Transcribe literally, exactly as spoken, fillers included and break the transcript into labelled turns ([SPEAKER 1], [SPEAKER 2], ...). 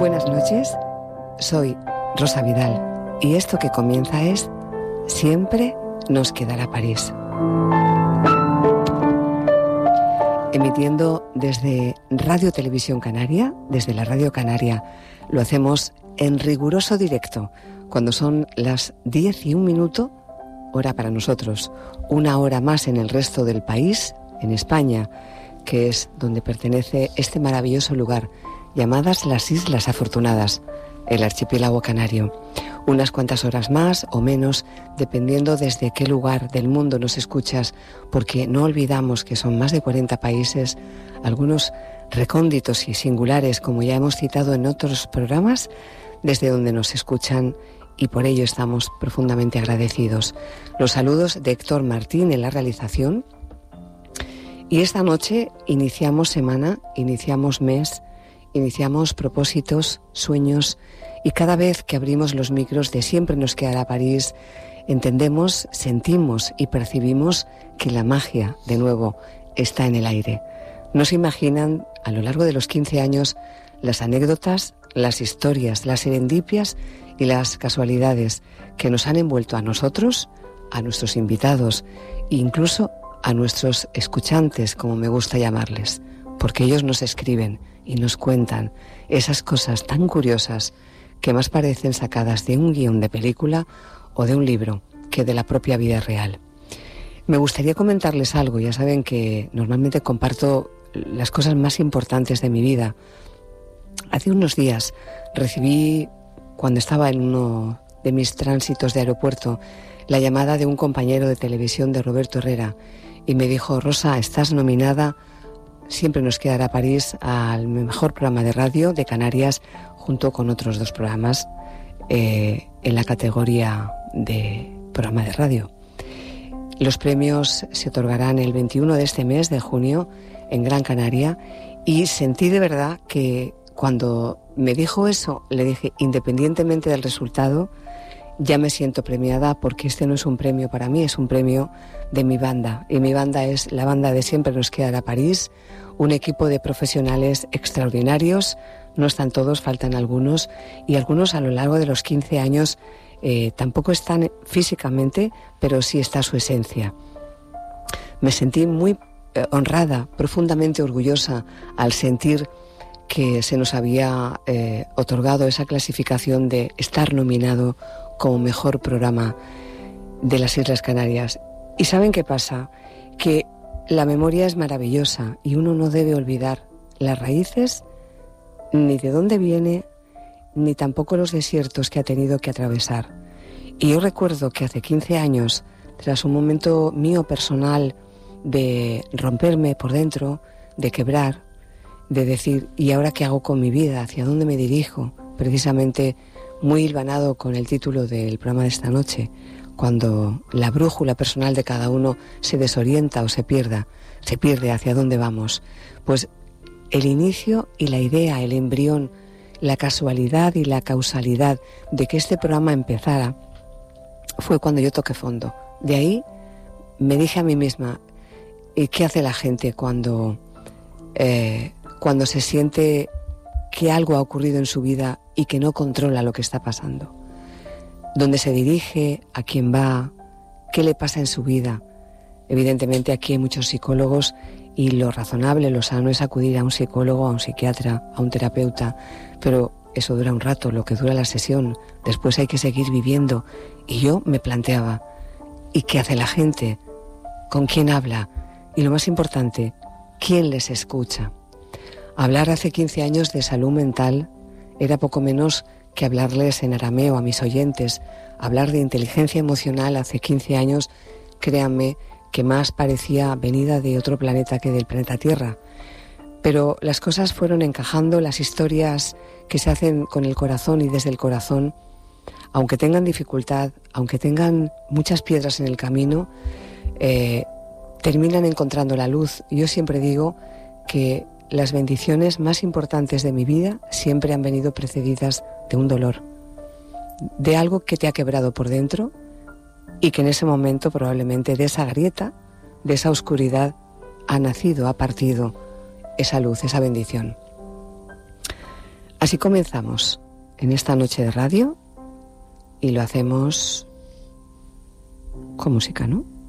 [SPEAKER 1] Buenas noches, soy Rosa Vidal y esto que comienza es Siempre nos quedará París. Emitiendo desde Radio Televisión Canaria, desde la Radio Canaria, lo hacemos en riguroso directo, cuando son las diez y un minuto, hora para nosotros, una hora más en el resto del país, en España, que es donde pertenece este maravilloso lugar, llamadas las Islas Afortunadas, el archipiélago canario. Unas cuantas horas más o menos, dependiendo desde qué lugar del mundo nos escuchas, porque no olvidamos que son más de cuarenta países, algunos recónditos y singulares, como ya hemos citado en otros programas, desde donde nos escuchan, y por ello estamos profundamente agradecidos. Los saludos de Héctor Martín en la realización. Y esta noche iniciamos semana, iniciamos mes, iniciamos propósitos, sueños, y cada vez que abrimos los micros de Siempre nos quedará París, entendemos, sentimos y percibimos que la magia, de nuevo, está en el aire. No se imaginan, a lo largo de los quince años, las anécdotas, las historias, las serendipias y las casualidades que nos han envuelto a nosotros, a nuestros invitados e incluso a nuestros escuchantes, como me gusta llamarles, porque ellos nos escriben y nos cuentan esas cosas tan curiosas que más parecen sacadas de un guión de película o de un libro que de la propia vida real. Me gustaría comentarles algo. Ya saben que normalmente comparto las cosas más importantes de mi vida. Hace unos días recibí, cuando estaba en uno de mis tránsitos de aeropuerto, la llamada de un compañero de televisión, de Roberto Herrera, y me dijo: Rosa, estás nominada, Siempre nos quedará París, al mejor programa de radio de Canarias, junto con otros dos programas eh, en la categoría de programa de radio. Los premios se otorgarán el veintiuno de este mes de junio en Gran Canaria, y sentí de verdad que cuando me dijo eso, le dije, independientemente del resultado, ya me siento premiada, porque este no es un premio para mí, es un premio de mi banda. Y mi banda es la banda de Siempre nos quedará París, un equipo de profesionales extraordinarios. No están todos, faltan algunos, y algunos a lo largo de los quince años eh, tampoco están físicamente, pero sí está su esencia. Me sentí muy eh, honrada, profundamente orgullosa al sentir que se nos había eh, otorgado esa clasificación de estar nominado como mejor programa de las Islas Canarias. ¿Y saben qué pasa? Que la memoria es maravillosa y uno no debe olvidar las raíces, ni de dónde viene, ni tampoco los desiertos que ha tenido que atravesar. Y yo recuerdo que hace quince años, tras un momento mío personal de romperme por dentro, de quebrar, de decir, ¿y ahora qué hago con mi vida? ¿Hacia dónde me dirijo? Precisamente muy hilvanado con el título del programa de esta noche, cuando la brújula personal de cada uno se desorienta o se pierda, se pierde hacia dónde vamos. Pues el inicio y la idea, el embrión, la casualidad y la causalidad de que este programa empezara fue cuando yo toqué fondo. De ahí me dije a mí misma, ¿y qué hace la gente cuando, eh, cuando se siente que algo ha ocurrido en su vida y que no controla lo que está pasando? ¿Dónde se dirige? ¿A quién va? ¿Qué le pasa en su vida? Evidentemente aquí hay muchos psicólogos y lo razonable, lo sano es acudir a un psicólogo, a un psiquiatra, a un terapeuta, pero eso dura un rato, lo que dura la sesión. Después hay que seguir viviendo. Y yo me planteaba, ¿y qué hace la gente? ¿Con quién habla? Y lo más importante, ¿quién les escucha? Hablar hace quince años de salud mental era poco menos que hablarles en arameo a mis oyentes. Hablar de inteligencia emocional hace quince años, créanme, que más parecía venida de otro planeta que del planeta Tierra. Pero las cosas fueron encajando, las historias que se hacen con el corazón y desde el corazón, aunque tengan dificultad, aunque tengan muchas piedras en el camino, eh, terminan encontrando la luz. Yo siempre digo que las bendiciones más importantes de mi vida siempre han venido precedidas de un dolor, de algo que te ha quebrado por dentro y que en ese momento probablemente de esa grieta, de esa oscuridad, ha nacido, ha partido esa luz, esa bendición. Así Así comenzamos en esta noche de radio y lo hacemos con música, ¿no?